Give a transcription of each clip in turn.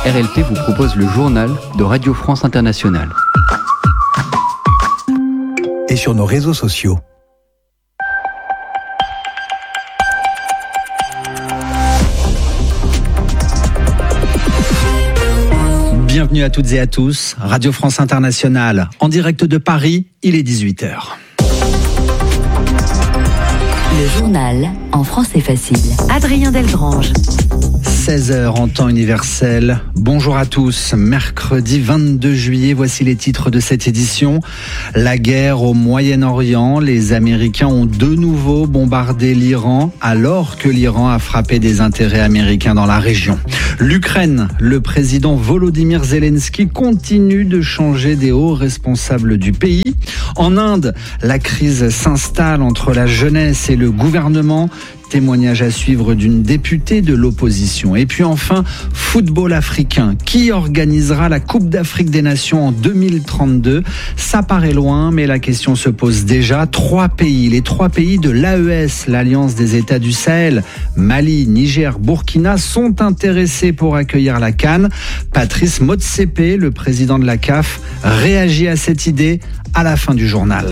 RLP vous propose le journal de Radio France Internationale. Et sur nos réseaux sociaux. Bienvenue à toutes et à tous, Radio France Internationale, en direct de Paris, il est 18h. Le journal en français facile. Adrien Delgrange. 16h en temps universel. Bonjour à tous. Mercredi 22 juillet, voici les titres de cette édition. La guerre au Moyen-Orient. Les Américains ont de nouveau bombardé l'Iran alors que l'Iran a frappé des intérêts américains dans la région. L'Ukraine, le président Volodymyr Zelensky continue de changer des hauts responsables du pays. En Inde, la crise s'installe entre la jeunesse et le gouvernement. Témoignage à suivre d'une députée de l'opposition. Et puis enfin, football africain. Qui organisera la Coupe d'Afrique des Nations en 2032 ? Ça paraît loin, mais la question se pose déjà. Les trois pays de l'AES, l'Alliance des États du Sahel, Mali, Niger, Burkina, sont intéressés pour accueillir la CAN. Patrice Motsepe, le président de la CAF, réagit à cette idée à la fin du journal.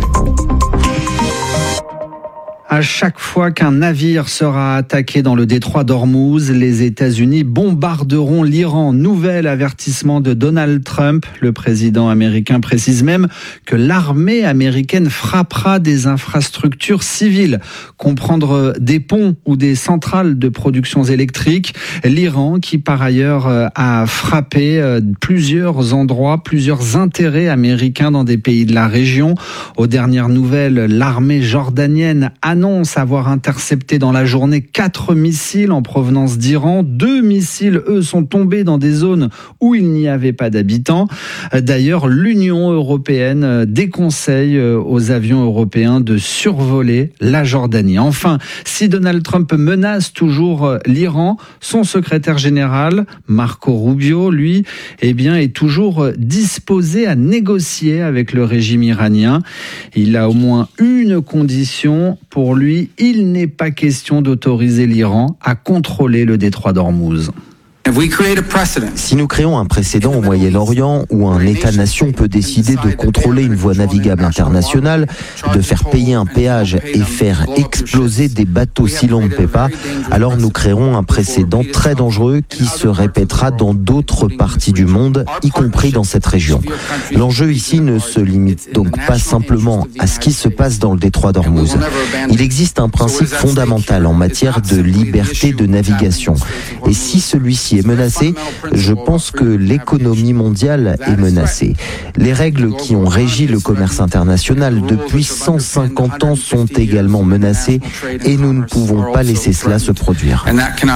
À chaque fois qu'un navire sera attaqué dans le détroit d'Ormuz, les États-Unis bombarderont l'Iran. Nouvel avertissement de Donald Trump. Le président américain précise même que l'armée américaine frappera des infrastructures civiles, comprendre des ponts ou des centrales de production électrique. L'Iran qui par ailleurs a frappé plusieurs endroits, plusieurs intérêts américains dans des pays de la région. Aux dernières nouvelles, l'armée jordanienne annonce avoir intercepté dans la journée 4 missiles en provenance d'Iran. 2 missiles, eux, sont tombés dans des zones où il n'y avait pas d'habitants. D'ailleurs, l'Union européenne déconseille aux avions européens de survoler la Jordanie. Enfin, si Donald Trump menace toujours l'Iran, son secrétaire général, Marco Rubio, lui, est toujours disposé à négocier avec le régime iranien. Il a au moins une condition. Pour lui, il n'est pas question d'autoriser l'Iran à contrôler le détroit d'Ormuz. Si nous créons un précédent au Moyen-Orient où un État-nation peut décider de contrôler une voie navigable internationale, de faire payer un péage et faire exploser des bateaux si l'on ne paie pas, alors nous créerons un précédent très dangereux qui se répétera dans d'autres parties du monde, y compris dans cette région. L'enjeu ici ne se limite donc pas simplement à ce qui se passe dans le détroit d'Ormuz. Il existe un principe fondamental en matière de liberté de navigation. Et si celui-ci est menacé, je pense que l'économie mondiale est menacée. Les règles qui ont régi le commerce international depuis 150 ans sont également menacées et nous ne pouvons pas laisser cela se produire.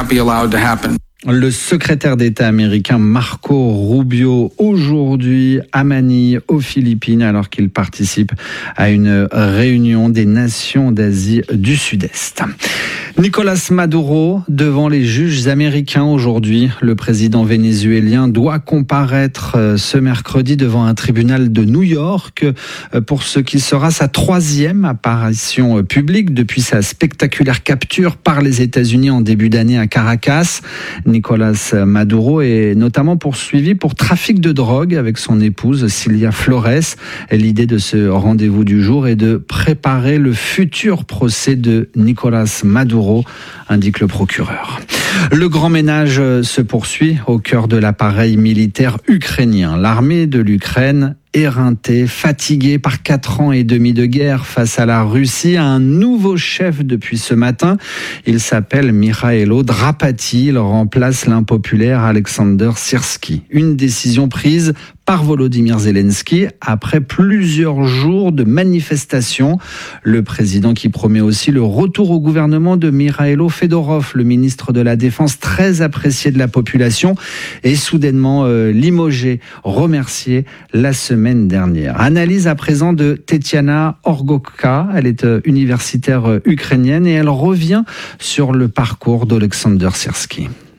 Le secrétaire d'État américain Marco Rubio, aujourd'hui à Manille, aux Philippines, alors qu'il participe à une réunion des nations d'Asie du Sud-Est. Nicolas Maduro devant les juges américains aujourd'hui. Le président vénézuélien doit comparaître ce mercredi devant un tribunal de New York pour ce qui sera sa 3e apparition publique depuis sa spectaculaire capture par les États-Unis en début d'année à Caracas. Nicolas Maduro est notamment poursuivi pour trafic de drogue avec son épouse Cilia Flores. L'idée de ce rendez-vous du jour est de préparer le futur procès de Nicolas Maduro, indique le procureur. Le grand ménage se poursuit au cœur de l'appareil militaire ukrainien. L'armée de l'Ukraine, éreintée, fatiguée par 4 ans et demi de guerre face à la Russie, a un nouveau chef depuis ce matin. Il s'appelle Mikhailo Drapati. Il remplace l'impopulaire Alexander Syrski. Une décision prise par Volodymyr Zelensky après plusieurs jours de manifestations. Le président qui promet aussi le retour au gouvernement de Mikhailo Fedorov, le ministre de la Défense très apprécié de la population, est soudainement limogé, remercié la semaine dernière. Analyse à présent de Tetiana Orgokha. Elle est universitaire ukrainienne et elle revient sur le parcours d'Alexander Syrski.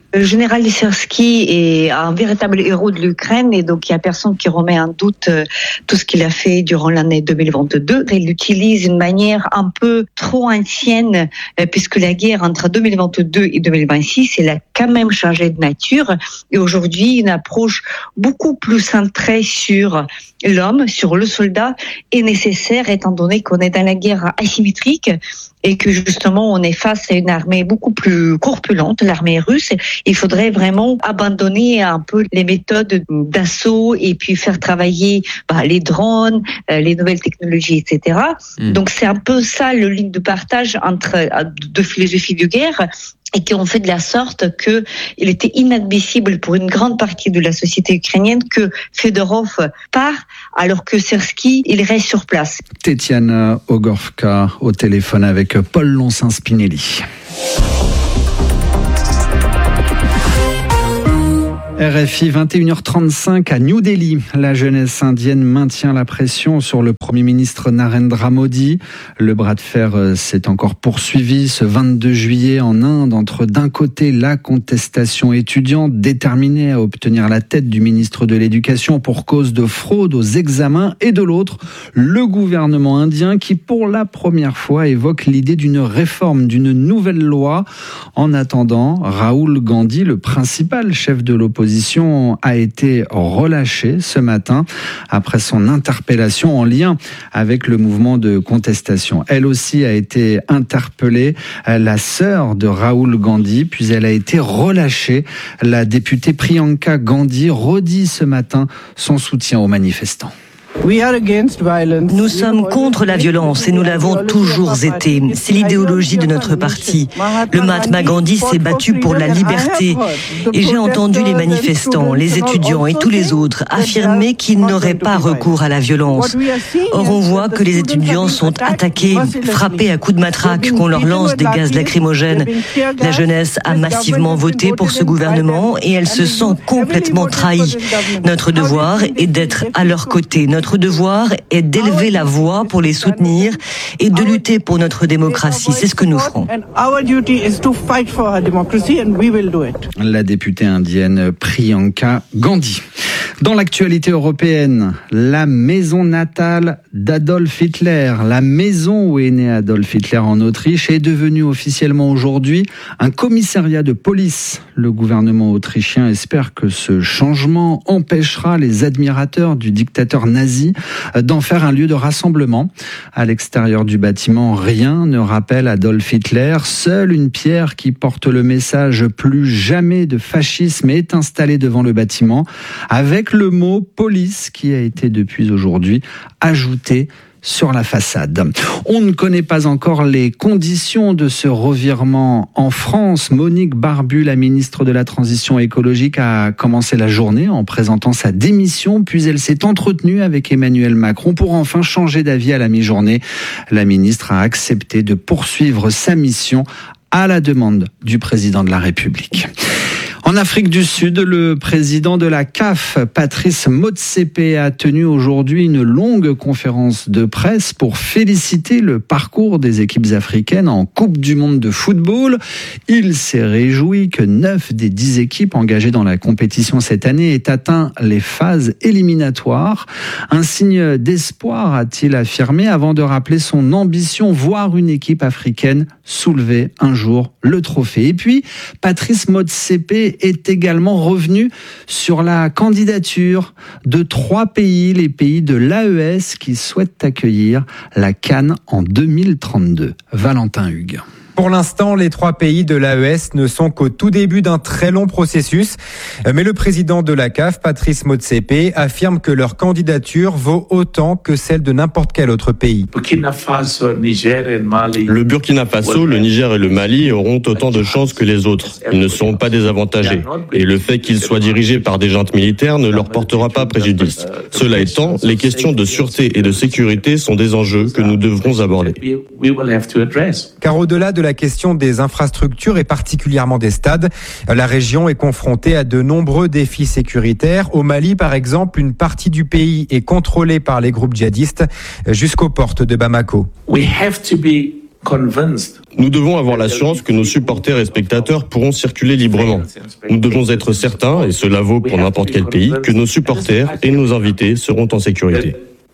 Le général Syrsky est un véritable héros de l'Ukraine et donc il n'y a personne qui remet en doute tout ce qu'il a fait durant l'année 2022. Il utilise une manière un peu trop ancienne puisque la guerre entre 2022 et 2026, elle a quand même changé de nature et aujourd'hui une approche beaucoup plus centrée sur l'homme, sur le soldat est nécessaire étant donné qu'on est dans la guerre asymétrique et que justement on est face à une armée beaucoup plus corpulente, l'armée russe. Il faudrait vraiment abandonner un peu les méthodes d'assaut et puis faire travailler les drones, les nouvelles technologies, etc. Donc c'est un peu ça le ligne de partage entre deux philosophies de guerre et qui ont fait de la sorte que il était inadmissible pour une grande partie de la société ukrainienne que Fedorov part alors que Syrsky, il reste sur place. Tetiana Ogorka au téléphone avec Paul Lonsin-Spinelli. RFI 21h35 à New Delhi. La jeunesse indienne maintient la pression sur le Premier ministre Narendra Modi. Le bras de fer s'est encore poursuivi ce 22 juillet en Inde entre d'un côté la contestation étudiante déterminée à obtenir la tête du ministre de l'Éducation pour cause de fraude aux examens et de l'autre le gouvernement indien qui pour la première fois évoque l'idée d'une réforme, d'une nouvelle loi. En attendant, Rahul Gandhi, le principal chef de l'opposition, a été relâché ce matin après son interpellation en lien avec le mouvement de contestation. Elle aussi a été interpellée, la sœur de Rahul Gandhi, puis elle a été relâchée. La députée Priyanka Gandhi redit ce matin son soutien aux manifestants. Nous sommes contre la violence et nous l'avons toujours été. C'est l'idéologie de notre parti. Le Mahatma Gandhi s'est battu pour la liberté. Et j'ai entendu les manifestants, les étudiants et tous les autres affirmer qu'ils n'auraient pas recours à la violence. Or, on voit que les étudiants sont attaqués, frappés à coups de matraque, qu'on leur lance des gaz lacrymogènes. La jeunesse a massivement voté pour ce gouvernement et elle se sent complètement trahie. Notre devoir est d'être à leur côté. Notre devoir est d'élever la voix pour les soutenir et de lutter pour notre démocratie. C'est ce que nous ferons. La députée indienne Priyanka Gandhi. Dans l'actualité européenne, la maison natale d'Adolf Hitler, la maison où est né Adolf Hitler en Autriche, est devenue officiellement aujourd'hui un commissariat de police. Le gouvernement autrichien espère que ce changement empêchera les admirateurs du dictateur nazi d'en faire un lieu de rassemblement. À l'extérieur du bâtiment, rien ne rappelle Adolf Hitler. Seule une pierre qui porte le message « Plus jamais de fascisme » est installée devant le bâtiment, avec le mot « police » qui a été depuis aujourd'hui ajouté sur la façade. On ne connaît pas encore les conditions de ce revirement en France. Monique Barbu, la ministre de la Transition écologique, a commencé la journée en présentant sa démission, puis elle s'est entretenue avec Emmanuel Macron pour enfin changer d'avis à la mi-journée. La ministre a accepté de poursuivre sa mission à la demande du président de la République. En Afrique du Sud, le président de la CAF, Patrice Motsepe, a tenu aujourd'hui une longue conférence de presse pour féliciter le parcours des équipes africaines en Coupe du Monde de football. Il s'est réjoui que 9 des 10 équipes engagées dans la compétition cette année aient atteint les phases éliminatoires. Un signe d'espoir, a-t-il affirmé, avant de rappeler son ambition, voir une équipe africaine soulever un jour le trophée. Et puis, Patrice Motsepe est également revenu sur la candidature de 3 pays, les pays de l'AES qui souhaitent accueillir la CAN en 2032. Valentin Hugues. Pour l'instant, les 3 pays de l'AES ne sont qu'au tout début d'un très long processus. Mais le président de la CAF, Patrice Motsepe, affirme que leur candidature vaut autant que celle de n'importe quel autre pays. Le Burkina Faso, le Niger et le Mali auront autant de chances que les autres. Ils ne seront pas désavantagés. Et le fait qu'ils soient dirigés par des juntes militaires ne leur portera pas préjudice. Cela étant, les questions de sûreté et de sécurité sont des enjeux que nous devrons aborder. Car au-delà de la question des infrastructures et particulièrement des stades, la région est confrontée à de nombreux défis sécuritaires. Au Mali, par exemple, une partie du pays est contrôlée par les groupes djihadistes jusqu'aux portes de Bamako. Nous devons avoir l'assurance que nos supporters et spectateurs pourront circuler librement. Nous devons être certains, et cela vaut pour n'importe quel pays, que nos supporters et nos invités seront en sécurité.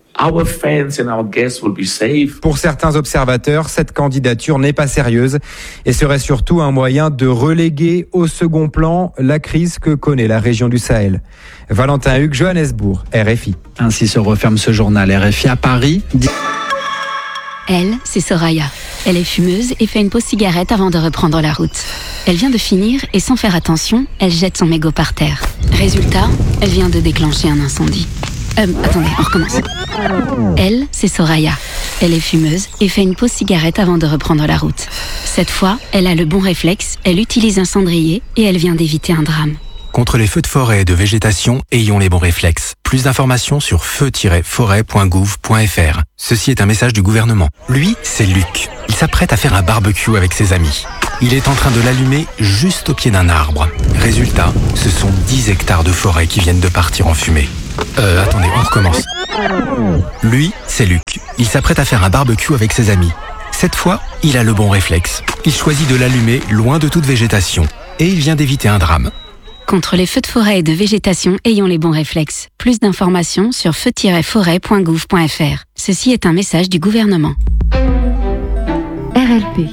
Pour certains observateurs, cette candidature n'est pas sérieuse et serait surtout un moyen de reléguer au second plan la crise que connaît la région du Sahel. Valentin Hugues, Johannesburg, RFI. Ainsi se referme ce journal. RFI à Paris. Elle, c'est Soraya. Elle est fumeuse et fait une pause cigarette avant de reprendre la route. Elle vient de finir et sans faire attention, elle jette son mégot par terre. Résultat, elle vient de déclencher un incendie. Attendez, on recommence. Elle, c'est Soraya. Elle est fumeuse et fait une pause cigarette avant de reprendre la route. Cette fois, elle a le bon réflexe, elle utilise un cendrier et elle vient d'éviter un drame. Contre les feux de forêt et de végétation, ayons les bons réflexes. Plus d'informations sur feu-forêt.gouv.fr. Ceci est un message du gouvernement. Lui, c'est Luc. Il s'apprête à faire un barbecue avec ses amis. Il est en train de l'allumer juste au pied d'un arbre. Résultat, ce sont 10 hectares de forêt qui viennent de partir en fumée. Attendez, on recommence. Lui, c'est Luc. Il s'apprête à faire un barbecue avec ses amis. Cette fois, il a le bon réflexe. Il choisit de l'allumer loin de toute végétation. Et il vient d'éviter un drame. Contre les feux de forêt et de végétation, ayons les bons réflexes. Plus d'informations sur feu-forêt.gouv.fr. Ceci est un message du gouvernement. RLP.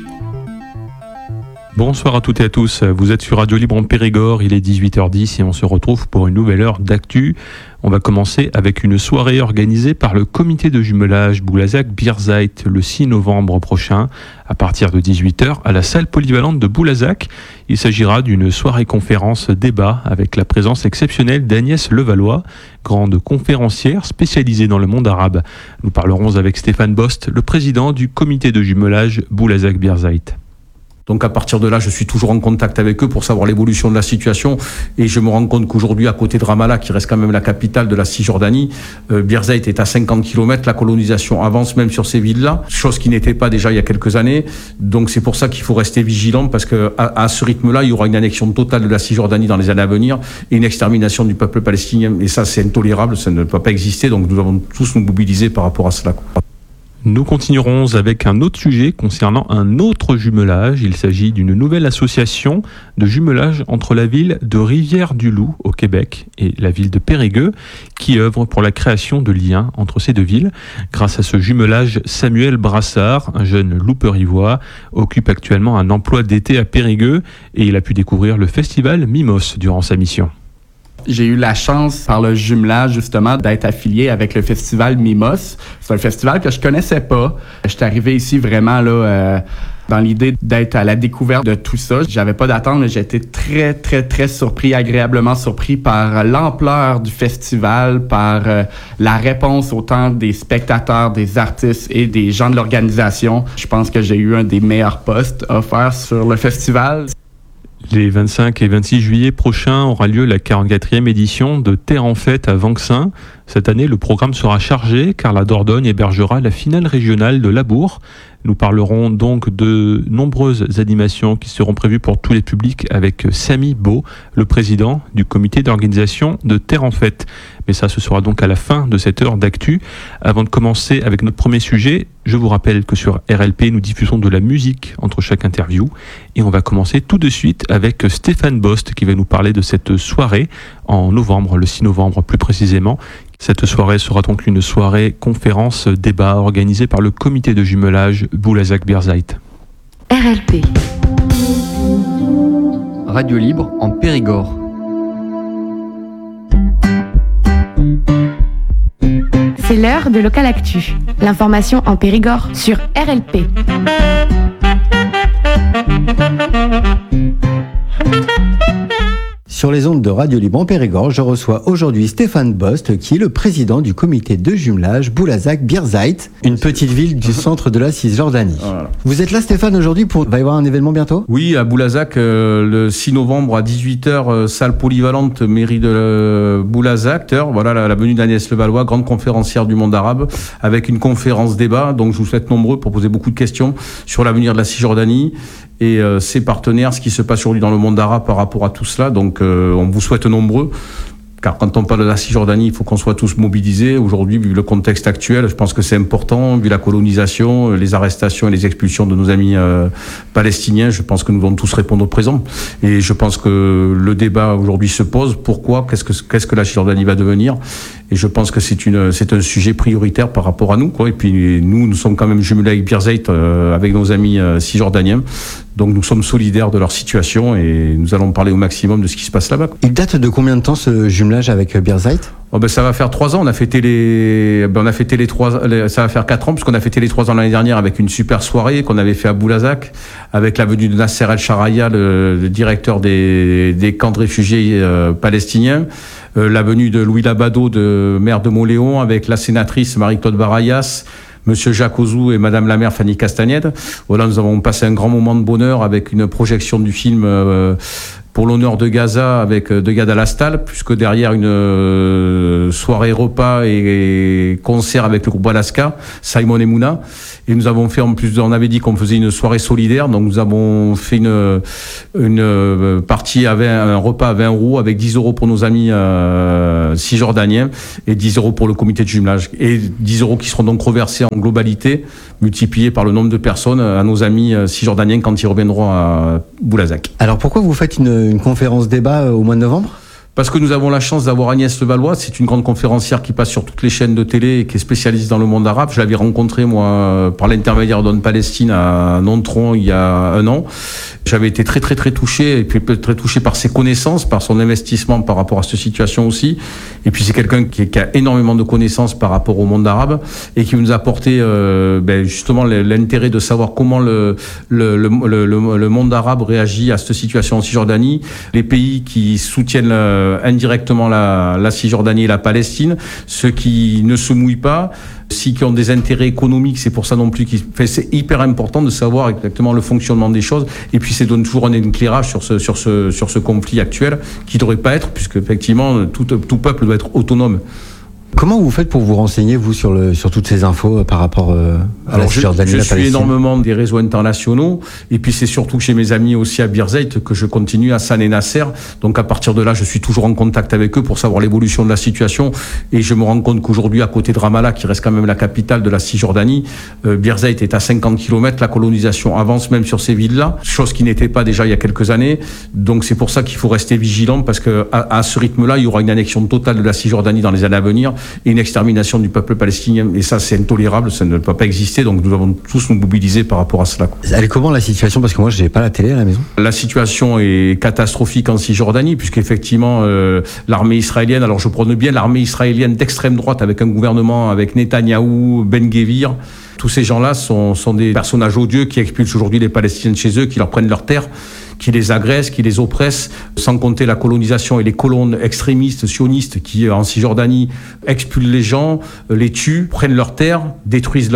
Bonsoir à toutes et à tous, vous êtes sur Radio Libre en Périgord, il est 18h10 et on se retrouve pour une nouvelle heure d'actu. On va commencer avec une soirée organisée par le comité de jumelage Boulazac-Birzeit le 6 novembre prochain à partir de 18h à la salle polyvalente de Boulazac. Il s'agira d'une soirée conférence débat avec la présence exceptionnelle d'Agnès Levallois, grande conférencière spécialisée dans le monde arabe. Nous parlerons avec Stéphane Bost, le président du comité de jumelage Boulazac-Birzeit. Donc à partir de là, je suis toujours en contact avec eux pour savoir l'évolution de la situation et je me rends compte qu'aujourd'hui, à côté de Ramallah, qui reste quand même la capitale de la Cisjordanie, Birzeit est à 50 km, la colonisation avance même sur ces villes-là, chose qui n'était pas déjà il y a quelques années. Donc c'est pour ça qu'il faut rester vigilant parce que à ce rythme-là, il y aura une annexion totale de la Cisjordanie dans les années à venir et une extermination du peuple palestinien. Et ça, c'est intolérable, ça ne peut pas exister. Donc nous avons tous nous mobiliser par rapport à cela. Nous continuerons avec un autre sujet concernant un autre jumelage. Il s'agit d'une nouvelle association de jumelage entre la ville de Rivière-du-Loup au Québec et la ville de Périgueux qui œuvre pour la création de liens entre ces deux villes. Grâce à ce jumelage, Samuel Brassard, un jeune louper-ivois, occupe actuellement un emploi d'été à Périgueux et il a pu découvrir le festival Mimos durant sa mission. J'ai eu la chance, par le jumelage, justement, d'être affilié avec le festival Mimos. C'est un festival que je connaissais pas. J'étais arrivé ici vraiment, là, dans l'idée d'être à la découverte de tout ça. J'avais pas d'attente, mais j'ai été très, très, très surpris, agréablement surpris par l'ampleur du festival, par la réponse autant des spectateurs, des artistes et des gens de l'organisation. Je pense que j'ai eu un des meilleurs postes offerts sur le festival. Les 25 et 26 juillet prochains aura lieu la 44e édition de Terre en Fête à Vanxin. Cette année, le programme sera chargé car la Dordogne hébergera la finale régionale de Labour. Nous parlerons donc de nombreuses animations qui seront prévues pour tous les publics avec Samy Beau, le président du comité d'organisation de Terre en Fête. Mais ça, ce sera donc à la fin de cette heure d'actu. Avant de commencer avec notre premier sujet, je vous rappelle que sur RLP, nous diffusons de la musique entre chaque interview. Et on va commencer tout de suite avec Stéphane Bost qui va nous parler de cette soirée en novembre, le 6 novembre plus précisément. Cette soirée sera donc une soirée conférence débat organisée par le comité de jumelage Boulazac-Birzeit. RLP. Radio Libre en Périgord. C'est l'heure de Local Actu. L'information en Périgord sur RLP. Sur les ondes de Radio Libre en Périgord, je reçois aujourd'hui Stéphane Bost, qui est le président du comité de jumelage Boulazac-Birzeit, une petite ville du centre de la Cisjordanie. Voilà. Vous êtes là, Stéphane, aujourd'hui va y avoir un événement bientôt ? Oui, à Boulazac, le 6 novembre à 18h, salle polyvalente, mairie de Boulazac. Voilà la venue d'Agnès Levallois, grande conférencière du monde arabe, avec une conférence débat. Donc je vous souhaite nombreux pour poser beaucoup de questions sur l'avenir de la Cisjordanie et ses partenaires, ce qui se passe aujourd'hui dans le monde arabe par rapport à tout cela. Donc on vous souhaite nombreux Car quand on parle de la Cisjordanie, il faut qu'on soit tous mobilisés. Aujourd'hui, vu le contexte actuel, je pense que c'est important, vu la colonisation, les arrestations et les expulsions de nos amis palestiniens, je pense que nous devons tous répondre au présent. Et je pense que le débat aujourd'hui se pose. Pourquoi ? Qu'est-ce que la Cisjordanie va devenir ? Et je pense que c'est un sujet prioritaire par rapport à nous, quoi. Et puis nous sommes quand même jumelés avec Birzeit, avec nos amis cisjordaniens. Donc nous sommes solidaires de leur situation et nous allons parler au maximum de ce qui se passe là-bas. Il date de combien de temps ce jumelage avec Birzeit ? Ça va faire 3 ans. On a fêté les 3. Ça va faire 4 ans puisqu'on a fêté les 3 ans l'année dernière avec une super soirée qu'on avait fait à Boulazac, avec la venue de Nasser El Sharaya, le directeur des camps de réfugiés palestiniens. La venue de Louis Labado, maire de Montléon, avec la sénatrice Marie-Claude Barayas, Monsieur Jacques Ozou et Madame la maire Fanny Castagnède. Voilà, nous avons passé un grand moment de bonheur avec une projection du film pour l'honneur de Gaza avec de Gad Al-Astal, puisque derrière une soirée repas et concert avec le groupe Alaska, Simon et Mouna. Et nous avons fait, en plus, on avait dit qu'on faisait une soirée solidaire, donc nous avons fait une partie un repas à 20 € avec 10 € pour nos amis cisjordaniens et 10 € pour le comité de jumelage. Et 10 € qui seront donc reversés en globalité, multipliés par le nombre de personnes à nos amis cisjordaniens quand ils reviendront à Boulazac. Alors pourquoi vous faites une conférence débat au mois de novembre ? Parce que nous avons la chance d'avoir Agnès Levallois, c'est une grande conférencière qui passe sur toutes les chaînes de télé et qui est spécialiste dans le monde arabe. Je l'avais rencontrée, moi, par l'intermédiaire d'On Palestine à Nontron il y a 1 an. J'avais été très touché, et puis très touché par ses connaissances, par son investissement par rapport à cette situation aussi. Et puis c'est quelqu'un qui a énormément de connaissances par rapport au monde arabe et qui nous a apporté justement l'intérêt de savoir comment le monde arabe réagit à cette situation en Cisjordanie, les pays qui soutiennent indirectement la Cisjordanie et la Palestine, ceux qui ne se mouillent pas, ceux qui ont des intérêts économiques, c'est pour ça non plus c'est hyper important de savoir exactement le fonctionnement des choses, et puis c'est donne toujours un éclairage sur ce conflit actuel qui ne devrait pas être, puisque effectivement tout peuple doit être autonome. Comment vous faites pour vous renseigner, vous, sur toutes ces infos par rapport à la Cisjordanie et la Palestine ? Je suis énormément des réseaux internationaux, et puis c'est surtout chez mes amis aussi à Birzeit que je continue, Hassan et Nasser. Donc à partir de là, je suis toujours en contact avec eux pour savoir l'évolution de la situation, et je me rends compte qu'aujourd'hui, à côté de Ramallah, qui reste quand même la capitale de la Cisjordanie, Birzeit est à 50 km, la colonisation avance même sur ces villes-là, chose qui n'était pas déjà il y a quelques années. Donc c'est pour ça qu'il faut rester vigilant, parce que à ce rythme-là, il y aura une annexion totale de la Cisjordanie dans les années à venir, et une extermination du peuple palestinien. Et ça, c'est intolérable, ça ne peut pas exister. Donc nous devons tous nous mobiliser par rapport à cela. Elle est comment la situation ? Parce que moi, je n'ai pas la télé à la maison. La situation est catastrophique en Cisjordanie, puisqu'effectivement, l'armée israélienne, alors je prône bien l'armée israélienne d'extrême droite, avec un gouvernement, avec Netanyahou, Ben-Gvir. Tous ces gens-là sont des personnages odieux qui expulsent aujourd'hui les Palestiniens de chez eux, qui leur prennent leurs terres, qui les agressent, qui les oppressent, sans compter la colonisation et les colonnes extrémistes, sionistes, qui en Cisjordanie expulsent les gens, les tuent, prennent leurs terres, détruisent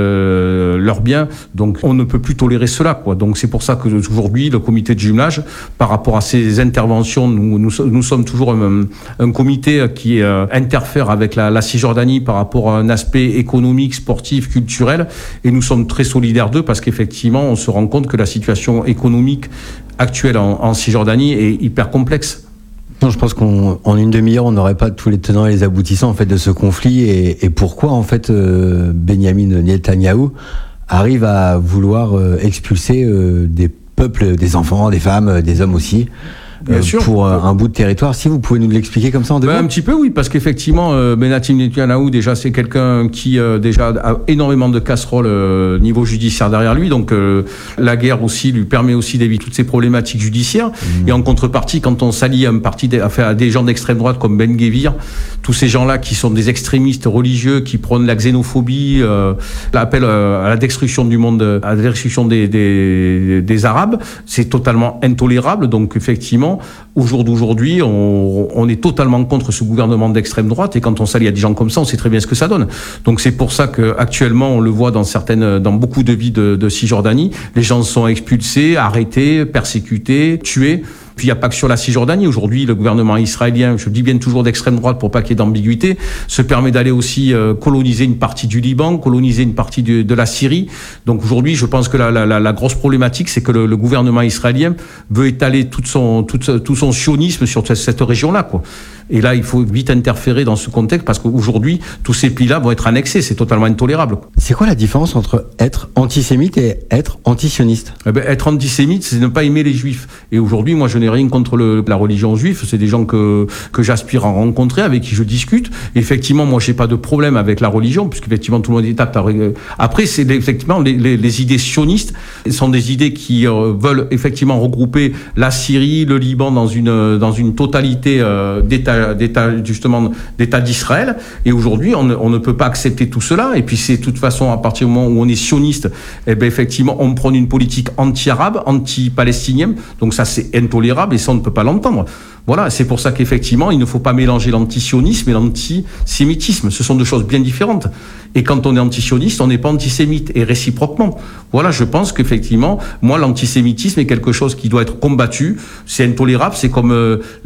leurs biens. Donc on ne peut plus tolérer cela, quoi. Donc c'est pour ça qu'aujourd'hui, le comité de jumelage, par rapport à ces interventions, nous sommes toujours un comité qui interfère avec la Cisjordanie par rapport à un aspect économique, sportif, culturel, et nous sommes très solidaires d'eux, parce qu'effectivement, on se rend compte que la situation économique actuelle en Cisjordanie est hyper complexe. Non, je pense qu'en une demi-heure, on n'aurait pas tous les tenants et les aboutissants en fait de ce conflit, et pourquoi en fait Benyamin Netanyahou arrive à vouloir expulser des peuples, des enfants, des femmes, des hommes aussi. Pour un bout de territoire. Si vous pouvez nous l'expliquer comme ça en deux mots. Un petit peu, oui, parce qu'effectivement, Benyamin Netanyahou, déjà, c'est quelqu'un qui déjà a énormément de casseroles niveau judiciaire derrière lui. Donc la guerre aussi lui permet aussi d'éviter toutes ces problématiques judiciaires. Et en contrepartie, quand on s'allie à des gens d'extrême droite comme Ben-Gvir, tous ces gens-là qui sont des extrémistes religieux, qui prônent la xénophobie, l'appel à la destruction du monde, à la destruction des Arabes, c'est totalement intolérable. Donc effectivement, au jour d'aujourd'hui, on est totalement contre ce gouvernement d'extrême droite, et quand on s'allie à des gens comme ça, on sait très bien ce que ça donne. Donc c'est pour ça qu'actuellement, on le voit dans beaucoup de villes de Cisjordanie, les gens sont expulsés, arrêtés, persécutés, tués. Puis il n'y a pas que sur la Cisjordanie. Aujourd'hui, le gouvernement israélien, je dis bien toujours d'extrême droite pour pas qu'il y ait d'ambiguïté, se permet d'aller aussi coloniser une partie du Liban, coloniser une partie de la Syrie. Donc aujourd'hui, je pense que la grosse problématique, c'est que le gouvernement israélien veut étaler tout son sionisme sur cette région-là, quoi. Et là, il faut vite interférer dans ce contexte parce qu'aujourd'hui, tous ces pays-là vont être annexés. C'est totalement intolérable. C'est quoi la différence entre être antisémite et être antisioniste? Être antisémite, c'est ne pas aimer les juifs. Et aujourd'hui, moi, je n'ai rien contre la religion juive. C'est des gens que j'aspire à rencontrer, avec qui je discute. Et effectivement, moi, j'ai pas de problème avec la religion, puisqu'effectivement, tout le monde est apte à... Après, c'est effectivement les idées sionistes sont des idées qui veulent effectivement regrouper la Syrie, le Liban dans une totalité d'État d'Israël. Et aujourd'hui, on ne peut pas accepter tout cela. Et puis, c'est de toute façon, à partir du moment où on est sioniste, effectivement, on prône une politique anti-arabe, anti-palestinienne. Donc ça, c'est intolérable et ça, on ne peut pas l'entendre. Voilà, c'est pour ça qu'effectivement, il ne faut pas mélanger l'antisionisme et l'antisémitisme. Ce sont deux choses bien différentes. Et quand on est antisioniste, on n'est pas antisémite, et réciproquement. Voilà, je pense qu'effectivement, moi, l'antisémitisme est quelque chose qui doit être combattu. C'est intolérable, c'est comme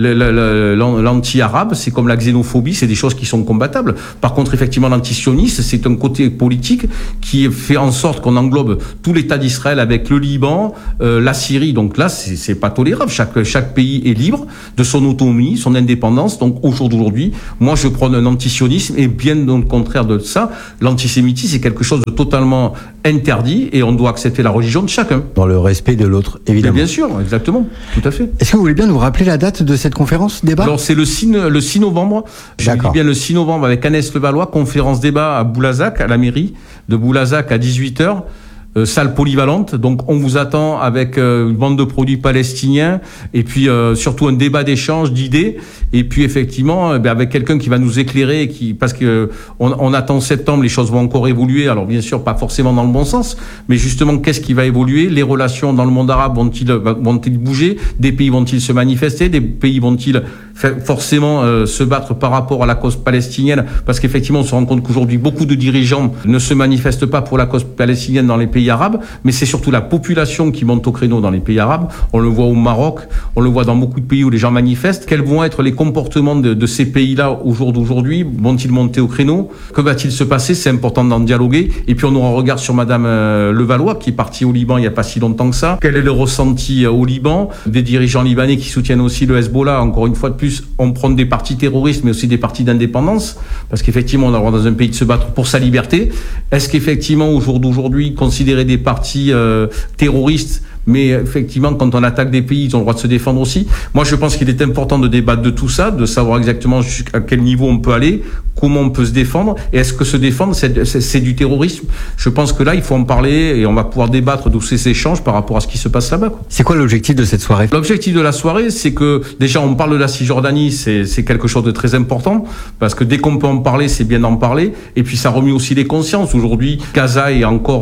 l'anti-arabe, c'est comme la xénophobie, c'est des choses qui sont combattables. Par contre, effectivement, l'antisioniste, c'est un côté politique qui fait en sorte qu'on englobe tout l'État d'Israël avec le Liban, la Syrie. Donc là, c'est pas tolérable. Chaque pays est libre de son autonomie, son indépendance. Donc au jour d'aujourd'hui, moi, je prône un antisionisme, et bien au contraire de ça, l'antisémitisme est quelque chose de totalement interdit, et on doit accepter la religion de chacun. Dans le respect de l'autre, évidemment. Mais bien sûr, exactement, tout à fait. Est-ce que vous voulez bien nous rappeler la date de cette conférence débat? Alors c'est le 6 novembre, je dis bien le 6 novembre, avec Agnès Levallois, conférence débat à Boulazac, à la mairie de Boulazac à 18h. Salle polyvalente, donc on vous attend avec une bande de produits palestiniens, et puis surtout un débat d'échange d'idées, et puis effectivement avec quelqu'un qui va nous éclairer, parce que on attend septembre, les choses vont encore évoluer, alors bien sûr pas forcément dans le bon sens, mais justement qu'est-ce qui va évoluer, les relations dans le monde arabe vont-ils bouger, des pays vont-ils se manifester, des pays vont-ils forcément se battre par rapport à la cause palestinienne, parce qu'effectivement on se rend compte qu'aujourd'hui beaucoup de dirigeants ne se manifestent pas pour la cause palestinienne dans les pays arabes, mais c'est surtout la population qui monte au créneau dans les pays arabes. On le voit au Maroc, on le voit dans beaucoup de pays où les gens manifestent. Quels vont être les comportements de ces pays-là au jour d'aujourd'hui? Vont-ils monter au créneau? Que va-t-il se passer? C'est important d'en dialoguer. Et puis on aura un regard sur Madame Levallois, qui est partie au Liban il n'y a pas si longtemps que ça. Quel est le ressenti au Liban? Des dirigeants libanais qui soutiennent aussi le Hezbollah. Encore une fois de plus, on prend des partis terroristes, mais aussi des partis d'indépendance, parce qu'effectivement on a le droit dans un pays de se battre pour sa liberté. Est-ce qu'effectivement au jour d'aujourd'hui, considérer des partis terroristes, mais effectivement, quand on attaque des pays, ils ont le droit de se défendre aussi. Moi, je pense qu'il est important de débattre de tout ça, de savoir exactement à quel niveau on peut aller, comment on peut se défendre, et est-ce que se défendre, c'est du terrorisme? Je pense que là, il faut en parler, et on va pouvoir débattre de ces échanges par rapport à ce qui se passe là-bas. C'est quoi l'objectif de cette soirée? L'objectif de la soirée, c'est que, déjà, on parle de la Cisjordanie, c'est quelque chose de très important, parce que dès qu'on peut en parler, c'est bien d'en parler, et puis ça remue aussi les consciences. Aujourd'hui, Gaza est encore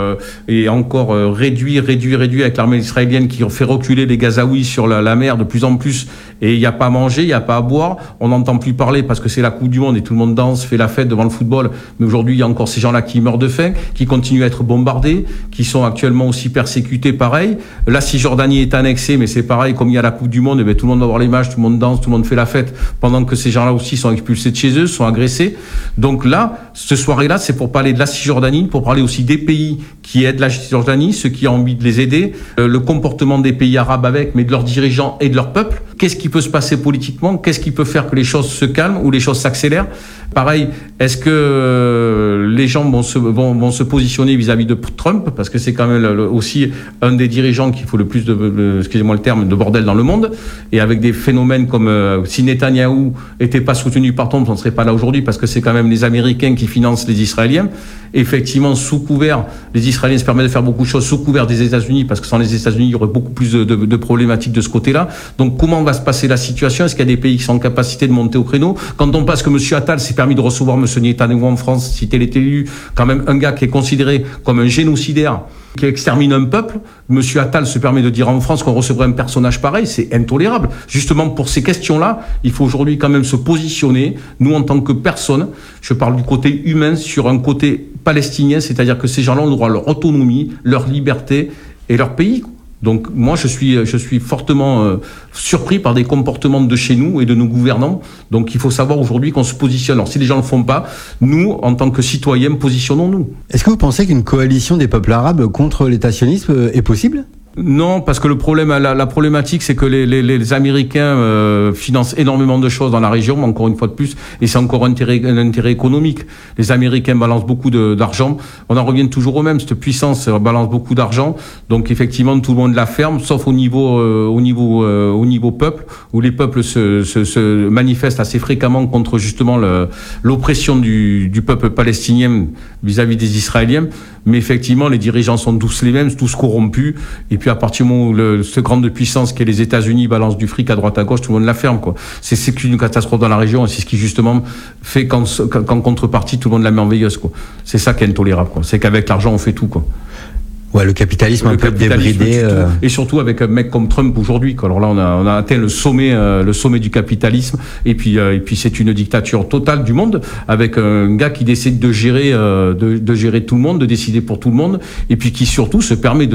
réduit avec l'armée israélienne qui fait reculer les Gazaouis sur la mer de plus en plus, et il n'y a pas à manger, il n'y a pas à boire, on n'entend plus parler parce que c'est la Coupe du Monde et tout le monde danse, fait la fête devant le football, mais aujourd'hui il y a encore ces gens-là qui meurent de faim, qui continuent à être bombardés, qui sont actuellement aussi persécutés pareil. La Cisjordanie est annexée, mais c'est pareil, comme il y a la Coupe du Monde, tout le monde va voir les matchs, tout le monde danse, tout le monde fait la fête, pendant que ces gens-là aussi sont expulsés de chez eux, sont agressés. Donc là, cette soirée-là, c'est pour parler de la Cisjordanie, pour parler aussi des pays qui aident la Cisjordanie, ceux qui ont envie de les aider, le comportement des pays arabes mais de leurs dirigeants et de leur peuple. Qu'est-ce qui peut se passer politiquement? Qu'est-ce qui peut faire que les choses se calment ou les choses s'accélèrent? Pareil, est-ce que les gens vont se positionner vis-à-vis de Trump? Parce que c'est quand même aussi un des dirigeants qui faut le plus excusez-moi le terme, de bordel dans le monde. Et avec des phénomènes comme si Netanyahou était pas soutenu par Trump, on ne serait pas là aujourd'hui, parce que c'est quand même les Américains qui financent les Israéliens. Effectivement, sous couvert, les Israéliens se permettent de faire beaucoup de choses sous couvert des États-Unis, parce que sans les États-Unis, il y aurait beaucoup plus de problématiques de ce côté-là. Donc, comment va se passer la situation? Est-ce qu'il y a des pays qui sont en capacité de monter au créneau? Quand on passe que M. Attal s'est permis de recevoir M. Netanyahou en France, si tel était élu, quand même un gars qui est considéré comme un génocidaire, qui extermine un peuple, M. Attal se permet de dire en France qu'on recevrait un personnage pareil, c'est intolérable. Justement, pour ces questions-là, il faut aujourd'hui quand même se positionner, nous en tant que personne, je parle du côté humain, sur un côté palestinien, c'est-à-dire que ces gens-là ont le droit à leur autonomie, leur liberté et leur pays. Donc moi je suis fortement surpris par des comportements de chez nous et de nos gouvernants. Donc il faut savoir aujourd'hui qu'on se positionne. Alors si les gens ne le font pas, nous en tant que citoyens, positionnons-nous. Est-ce que vous pensez qu'une coalition des peuples arabes contre l'État sioniste est possible ? Non, parce que le problème, la problématique, c'est que les Américains financent énormément de choses dans la région, mais encore une fois de plus, et c'est encore un intérêt économique. Les Américains balancent beaucoup d'argent. On en revient toujours au même. Cette puissance balance beaucoup d'argent, donc effectivement tout le monde la ferme, sauf au niveau peuple, où les peuples se manifestent assez fréquemment contre justement l'oppression du peuple palestinien vis-à-vis des Israéliens. Mais effectivement, les dirigeants sont tous les mêmes, tous corrompus. Et puis à partir du moment où cette grande puissance qu'est les États-Unis balance du fric à droite à gauche, tout le monde la ferme, quoi. C'est une catastrophe dans la région, et c'est ce qui justement fait qu'en contrepartie, tout le monde la met en veilleuse, quoi. C'est ça qui est intolérable, quoi. C'est qu'avec l'argent, on fait tout, quoi. Ouais, le capitalisme un peu débridé. Et surtout avec un mec comme Trump aujourd'hui, quoi. Alors là, on a atteint le sommet du capitalisme. Et puis c'est une dictature totale du monde, avec un gars qui décide de gérer tout le monde, de décider pour tout le monde, et puis qui surtout se permet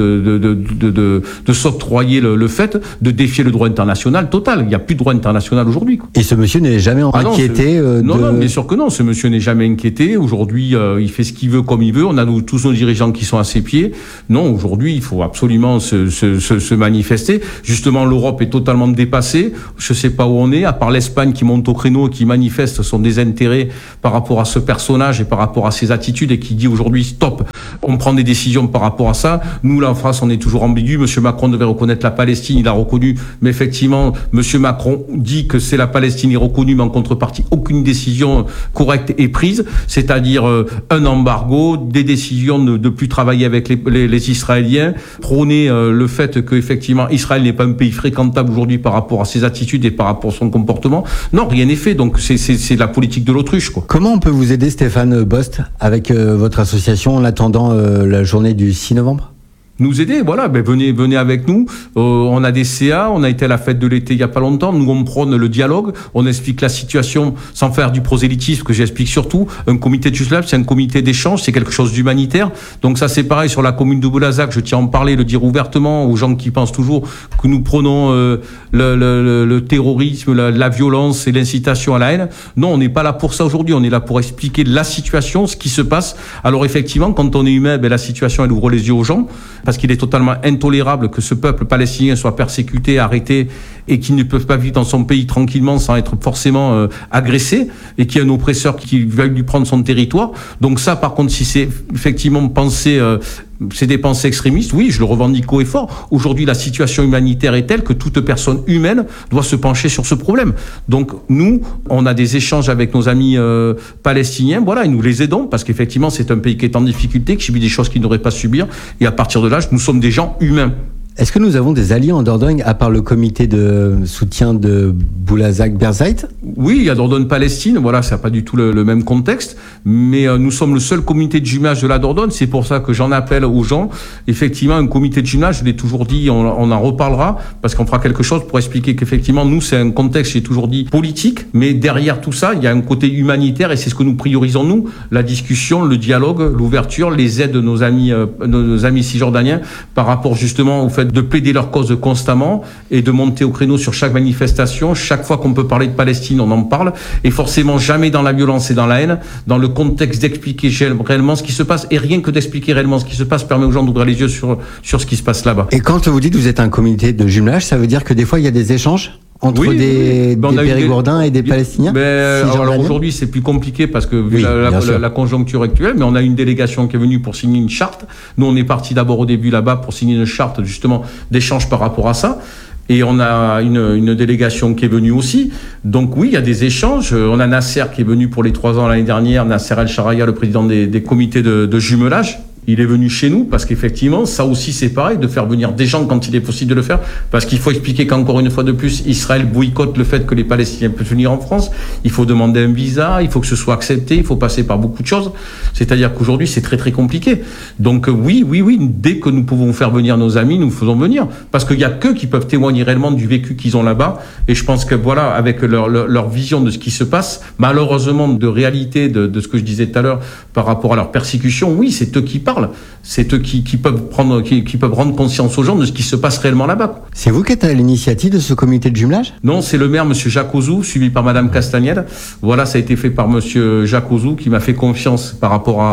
de s'octroyer le fait de défier le droit international total. Il n'y a plus de droit international aujourd'hui, quoi. Et ce monsieur n'est jamais inquiété Non, bien sûr que non. Ce monsieur n'est jamais inquiété. Aujourd'hui, il fait ce qu'il veut comme il veut. On a tous nos dirigeants qui sont à ses pieds. Non, aujourd'hui, il faut absolument se manifester. Justement, l'Europe est totalement dépassée. Je sais pas où on est, à part l'Espagne qui monte au créneau, qui manifeste son désintérêt par rapport à ce personnage et par rapport à ses attitudes, et qui dit aujourd'hui stop, on prend des décisions par rapport à ça. Nous, là, en France, on est toujours ambigu. Monsieur Macron devait reconnaître la Palestine, il a reconnu. Mais effectivement, monsieur Macron dit que c'est la Palestine est reconnue, mais en contrepartie, aucune décision correcte est prise. C'est-à-dire un embargo, des décisions de plus travailler avec les Israéliens, prôner le fait que effectivement Israël n'est pas un pays fréquentable aujourd'hui par rapport à ses attitudes et par rapport à son comportement. Non, rien n'est fait. Donc c'est la politique de l'autruche, quoi. Comment on peut vous aider, Stéphane Bost, avec votre association en attendant la journée du 6 novembre ? Nous aider, voilà, venez avec nous. On a des CA, on a été à la fête de l'été il y a pas longtemps. Nous, on prône le dialogue, on explique la situation sans faire du prosélytisme, que j'explique surtout. Un comité de Juslab, c'est un comité d'échange, c'est quelque chose d'humanitaire. Donc ça, c'est pareil sur la commune de Boulazac. Je tiens à en parler, le dire ouvertement aux gens qui pensent toujours que nous prenons le terrorisme, la violence et l'incitation à la haine. Non, on n'est pas là pour ça aujourd'hui. On est là pour expliquer la situation, ce qui se passe. Alors effectivement, quand on est humain, la situation, elle ouvre les yeux aux gens. Parce qu'il est totalement intolérable que ce peuple palestinien soit persécuté, arrêté, et qu'il ne peut pas vivre dans son pays tranquillement sans être forcément agressé, et qu'il y a un oppresseur qui va lui prendre son territoire. Donc ça, par contre, si c'est effectivement c'est des pensées extrémistes, oui, je le revendique haut et fort. Aujourd'hui, la situation humanitaire est telle que toute personne humaine doit se pencher sur ce problème. Donc nous, on a des échanges avec nos amis palestiniens, voilà, et nous les aidons, parce qu'effectivement, c'est un pays qui est en difficulté, qui subit des choses qu'il n'aurait pas à subir, et à partir de là, nous sommes des gens humains. Est-ce que nous avons des alliés en Dordogne, à part le comité de soutien de Boulazac Birzeit ? Oui, il y a Dordogne-Palestine, voilà, ça n'a pas du tout le même contexte, mais nous sommes le seul comité de jumelage de la Dordogne, c'est pour ça que j'en appelle aux gens. Effectivement, un comité de jumelage, je l'ai toujours dit, on en reparlera, parce qu'on fera quelque chose pour expliquer qu'effectivement, nous, c'est un contexte, j'ai toujours dit, politique, mais derrière tout ça, il y a un côté humanitaire, et c'est ce que nous priorisons, nous, la discussion, le dialogue, l'ouverture, les aides de nos amis cisjordaniens, par rapport justement au fait de plaider leur cause constamment et de monter au créneau sur chaque manifestation. Chaque fois qu'on peut parler de Palestine, on en parle, et forcément jamais dans la violence et dans la haine, dans le contexte d'expliquer réellement ce qui se passe, et rien que d'expliquer réellement ce qui se passe permet aux gens d'ouvrir les yeux sur ce qui se passe là-bas. Et quand vous dites que vous êtes un comité de jumelage, ça veut dire que des fois il y a des échanges entre des Périgourdins et des Palestiniens? Alors aujourd'hui, c'est plus compliqué parce que vu la conjoncture actuelle, mais on a une délégation qui est venue pour signer une charte. Nous, on est parti d'abord au début là-bas pour signer une charte justement d'échange par rapport à ça. Et on a une délégation qui est venue aussi. Donc oui, il y a des échanges. On a Nasser qui est venu pour les 3 ans l'année dernière, Nasser El-Sharaya, le président des comités de jumelage. Il est venu chez nous parce qu'effectivement, ça aussi c'est pareil, de faire venir des gens quand il est possible de le faire, parce qu'il faut expliquer qu'encore une fois de plus, Israël boycotte le fait que les Palestiniens peuvent venir en France. Il faut demander un visa, il faut que ce soit accepté, il faut passer par beaucoup de choses. C'est-à-dire qu'aujourd'hui, c'est très très compliqué. Donc oui, dès que nous pouvons faire venir nos amis, nous faisons venir, parce qu'il y a qu'eux qui peuvent témoigner réellement du vécu qu'ils ont là-bas. Et je pense que voilà, avec leur vision de ce qui se passe, malheureusement de réalité de ce que je disais tout à l'heure par rapport à leur persécution, oui, c'est eux qui parlent. C'est eux qui peuvent rendre conscience aux gens de ce qui se passe réellement là-bas. C'est vous qui êtes à l'initiative de ce comité de jumelage ? Non, c'est le maire, monsieur Jacques Ozou, suivi par madame Castagnel. Voilà, ça a été fait par monsieur Jacques Ozou, qui m'a fait confiance par rapport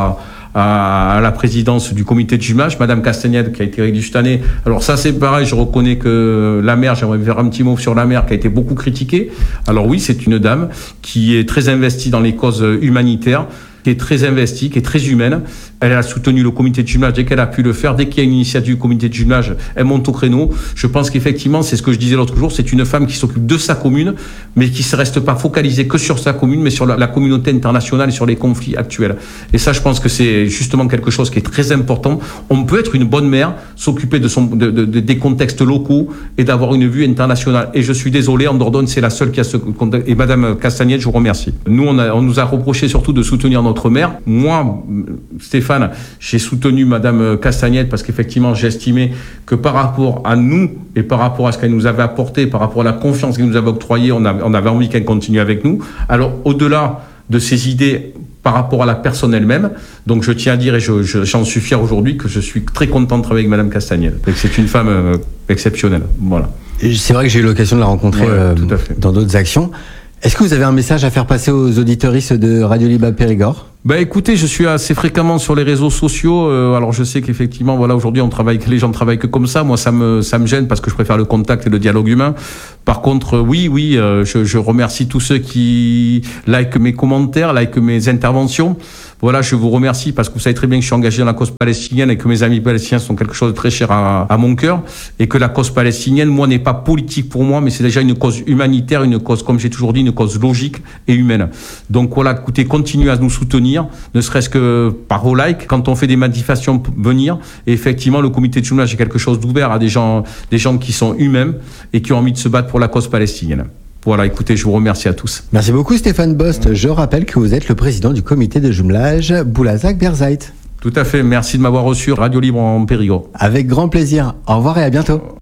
à la présidence du comité de jumelage, Madame Castagnette, qui a été réélue cette année. Alors ça, c'est pareil, je reconnais que la maire, j'aimerais faire un petit mot sur la maire, qui a été beaucoup critiquée. Alors oui, c'est une dame qui est très investie dans les causes humanitaires, qui est très investie, qui est très humaine. Elle a soutenu le comité de jumelage dès qu'elle a pu le faire. Dès qu'il y a une initiative du comité de jumelage, elle monte au créneau. Je pense qu'effectivement, c'est ce que je disais l'autre jour, c'est une femme qui s'occupe de sa commune, mais qui ne reste pas focalisée que sur sa commune, mais sur la communauté internationale et sur les conflits actuels. Et ça, je pense que c'est justement quelque chose qui est très important. On peut être une bonne maire, s'occuper des contextes locaux et d'avoir une vue internationale. Et je suis désolé, en Dordogne, c'est la seule qui a ce contexte. Et Madame Castagnette, je vous remercie. Nous, on nous a reproché surtout de soutenir notre maire. Moi, Stéphane, j'ai soutenu Madame Castagnette parce qu'effectivement, j'estimais que par rapport à nous et par rapport à ce qu'elle nous avait apporté, par rapport à la confiance qu'elle nous avait octroyée, on avait envie qu'elle continue avec nous. Alors, au-delà de ses idées par rapport à la personne elle-même, donc je tiens à dire, et j'en suis fier aujourd'hui, que je suis très content de travailler avec Madame Castagnette. C'est une femme exceptionnelle. Voilà. C'est vrai que j'ai eu l'occasion de la rencontrer dans d'autres actions. Est-ce que vous avez un message à faire passer aux auditeuristes de Radio Libre Périgord ? Écoutez, je suis assez fréquemment sur les réseaux sociaux. Alors je sais qu'effectivement, voilà, aujourd'hui, les gens travaillent que comme ça. Moi, ça me gêne parce que je préfère le contact et le dialogue humain. Par contre, oui, je remercie tous ceux qui likent mes commentaires, likent mes interventions. Voilà, je vous remercie parce que vous savez très bien que je suis engagé dans la cause palestinienne et que mes amis palestiniens sont quelque chose de très cher à mon cœur, et que la cause palestinienne, moi, n'est pas politique pour moi, mais c'est déjà une cause humanitaire, une cause, comme j'ai toujours dit, une cause logique et humaine. Donc voilà, écoutez, continuez à nous soutenir, ne serait-ce que par vos likes, quand on fait des manifestations, venir. Et effectivement, le comité de jumelage est quelque chose d'ouvert à des gens qui sont humains et qui ont envie de se battre pour la cause palestinienne. Voilà, écoutez, je vous remercie à tous. Merci beaucoup Stéphane Bost. Je rappelle que vous êtes le président du comité de jumelage Boulazac-Birzeit. Tout à fait, merci de m'avoir reçu Radio Libre en Périgord. Avec grand plaisir. Au revoir et à bientôt.